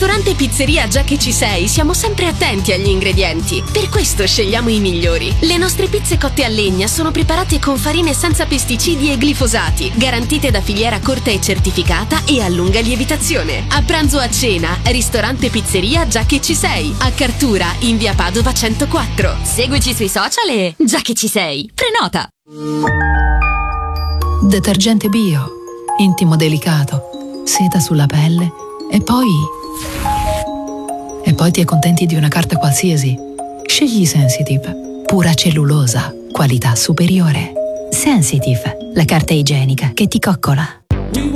ristorante Pizzeria Già che ci sei siamo sempre attenti agli ingredienti. Per questo scegliamo i migliori. Le nostre pizze cotte a legna sono preparate con farine senza pesticidi e glifosati, garantite da filiera corta e certificata e a lunga lievitazione. A pranzo o a cena, ristorante Pizzeria Già che ci sei. A Cartura, in via Padova 104. Seguici sui social e Già che ci sei. Prenota! Detergente bio, intimo delicato, seta sulla pelle e poi ti accontenti di una carta qualsiasi. Scegli Sensitive, pura cellulosa, qualità superiore. Sensitive, la carta igienica che ti coccola.